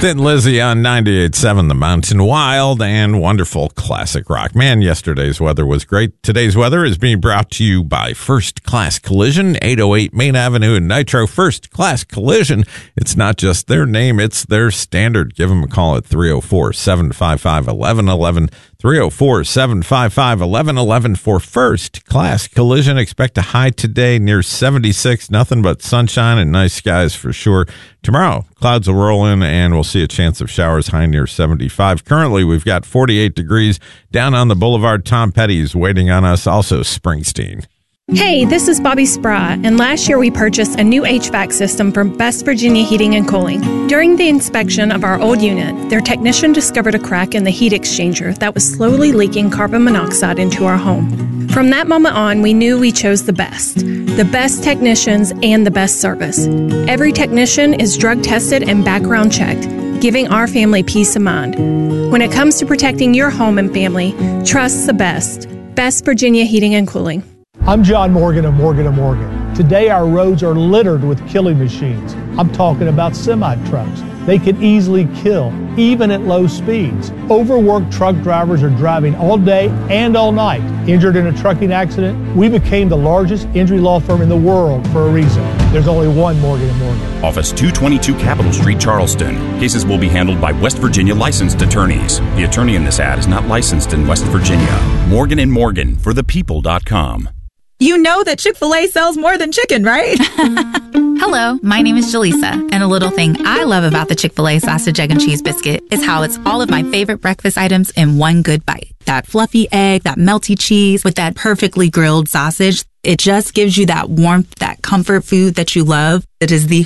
Thin Lizzy on 98.7 The Mountain. Wild and wonderful classic rock. Man, yesterday's weather was great. Today's weather is being brought to you by First Class Collision, 808 Main Avenue in Nitro. First Class Collision. It's not just their name, it's their standard. Give them a call at 304-755-1111. 304-755-1111 for First Class Collision. Expect a high today near 76. Nothing but sunshine and nice skies for sure. Tomorrow, clouds will roll in and we'll see a chance of showers, high near 75. Currently, we've got 48 degrees down on the boulevard. Tom Petty's waiting on us. Also, Springsteen. Hey, this is Bobby Sprat, and last year we purchased a new HVAC system from Best Virginia Heating and Cooling. During the inspection of our old unit, their technician discovered a crack in the heat exchanger that was slowly leaking carbon monoxide into our home. From that moment on, we knew we chose the best technicians and the best service. Every technician is drug tested and background checked, giving our family peace of mind. When it comes to protecting your home and family, trust the Best Virginia Heating and Cooling. I'm John Morgan of Morgan & Morgan. Today our roads are littered with killing machines. I'm talking about semi-trucks. They can easily kill, even at low speeds. Overworked truck drivers are driving all day and all night. Injured in a trucking accident, we became the largest injury law firm in the world for a reason. There's only one Morgan & Morgan. Office 222 Capitol Street, Charleston. Cases will be handled by West Virginia licensed attorneys. The attorney in this ad is not licensed in West Virginia. Morgan & Morgan for thepeople.com. You know that Chick-fil-A sells more than chicken, right? Hello, my name is Jaleesa, and a little thing I love about the Chick-fil-A sausage, egg, and cheese biscuit is how it's all of my favorite breakfast items in one good bite. That fluffy egg, that melty cheese with that perfectly grilled sausage. It just gives you that warmth, that comfort food that you love. It is the